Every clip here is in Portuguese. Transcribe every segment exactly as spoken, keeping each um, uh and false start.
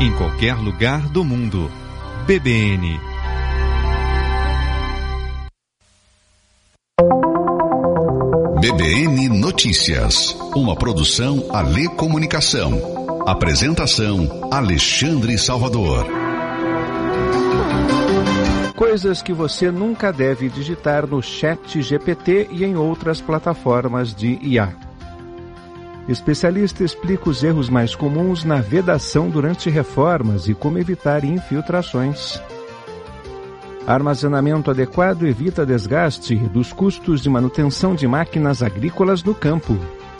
em qualquer lugar do mundo. B B N. B B N Notícias, uma produção Alê Comunicação. Apresentação Alexandre Salvador. Coisas que você nunca deve digitar no Chat G P T e em outras plataformas de I A. Especialista explica os erros mais comuns na vedação durante reformas e como evitar infiltrações. Armazenamento adequado evita desgaste e reduz custos de manutenção de máquinas agrícolas no campo.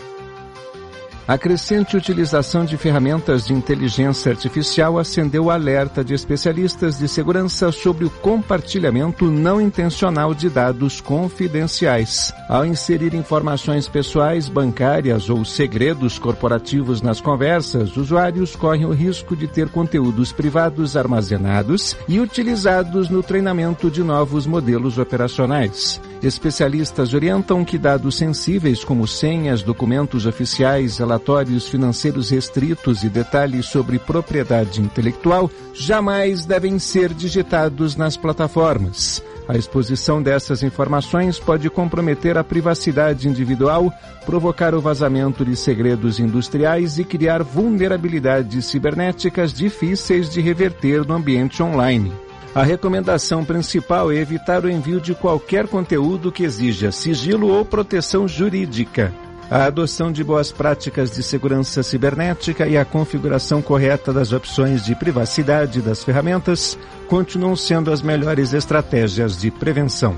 A crescente utilização de ferramentas de inteligência artificial acendeu o alerta de especialistas de segurança sobre o compartilhamento não intencional de dados confidenciais. Ao inserir informações pessoais, bancárias ou segredos corporativos nas conversas, usuários correm o risco de ter conteúdos privados armazenados e utilizados no treinamento de novos modelos operacionais. Especialistas orientam que dados sensíveis como senhas, documentos oficiais, relatórios financeiros restritos e detalhes sobre propriedade intelectual jamais devem ser digitados nas plataformas. A exposição dessas informações pode comprometer a privacidade individual, provocar o vazamento de segredos industriais e criar vulnerabilidades cibernéticas difíceis de reverter no ambiente online. A recomendação principal é evitar o envio de qualquer conteúdo que exija sigilo ou proteção jurídica. A adoção de boas práticas de segurança cibernética e a configuração correta das opções de privacidade das ferramentas continuam sendo as melhores estratégias de prevenção.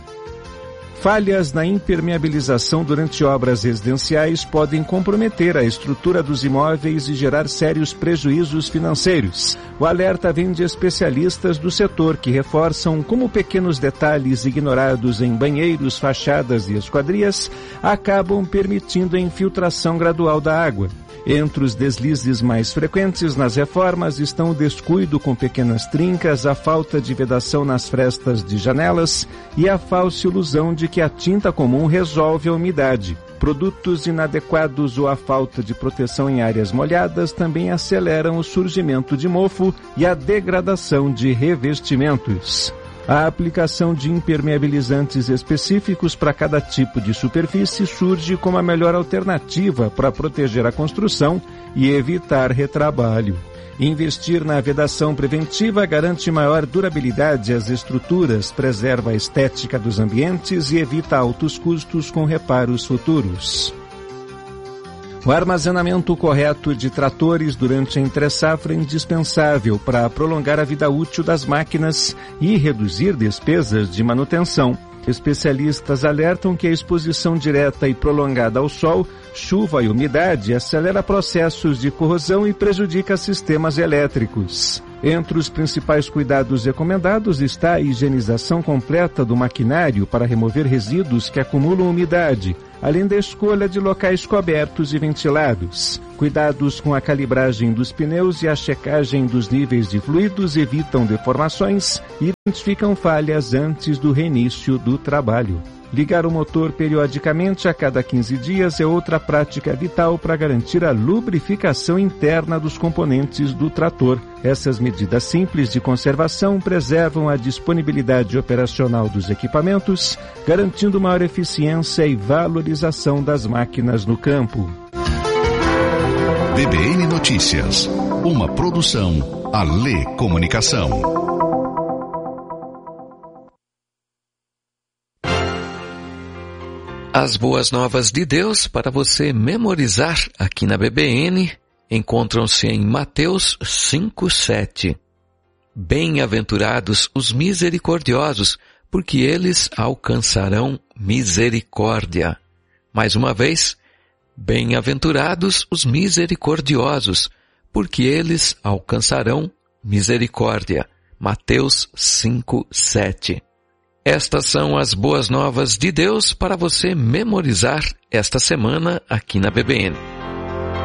Falhas na impermeabilização durante obras residenciais podem comprometer a estrutura dos imóveis e gerar sérios prejuízos financeiros. O alerta vem de especialistas do setor que reforçam como pequenos detalhes ignorados em banheiros, fachadas e esquadrias acabam permitindo a infiltração gradual da água. Entre os deslizes mais frequentes nas reformas estão o descuido com pequenas trincas, a falta de vedação nas frestas de janelas e a falsa ilusão de que a tinta comum resolve a umidade. Produtos inadequados ou a falta de proteção em áreas molhadas também aceleram o surgimento de mofo e a degradação de revestimentos. A aplicação de impermeabilizantes específicos para cada tipo de superfície surge como a melhor alternativa para proteger a construção e evitar retrabalho. Investir na vedação preventiva garante maior durabilidade às estruturas, preserva a estética dos ambientes e evita altos custos com reparos futuros. O armazenamento correto de tratores durante a entre-safra é indispensável para prolongar a vida útil das máquinas e reduzir despesas de manutenção. Especialistas alertam que a exposição direta e prolongada ao sol, chuva e umidade acelera processos de corrosão e prejudica sistemas elétricos. Entre os principais cuidados recomendados está a higienização completa do maquinário para remover resíduos que acumulam umidade, além da escolha de locais cobertos e ventilados. Cuidados com a calibragem dos pneus e a checagem dos níveis de fluidos evitam deformações e identificam falhas antes do reinício do trabalho. Ligar o motor periodicamente a cada quinze dias é outra prática vital para garantir a lubrificação interna dos componentes do trator. Essas medidas simples de conservação preservam a disponibilidade operacional dos equipamentos, garantindo maior eficiência e valorização das máquinas no campo. B B N Notícias, uma produção Alê Comunicação. As boas novas de Deus para você memorizar aqui na B B N encontram-se em Mateus cinco, sete. Bem-aventurados os misericordiosos, porque eles alcançarão misericórdia. Mais uma vez, bem-aventurados os misericordiosos, porque eles alcançarão misericórdia. Mateus cinco, sete. Estas são as boas novas de Deus para você memorizar esta semana aqui na B B N.